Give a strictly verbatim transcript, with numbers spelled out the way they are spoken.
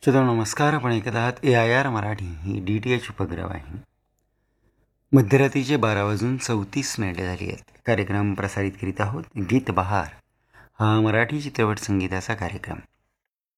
श्रोतांनो नमस्कार. आपण ऐकत आहात ए I R Marathi he D T H उपग्रहवाहिनी. मध्यरात्रीचे बारा वाजून चौतीस मिनिटे झाली आहेत. कार्यक्रम प्रसारित करीत आहोत गीत बहार, हा मराठी चित्रपट संगीताचा कार्यक्रम.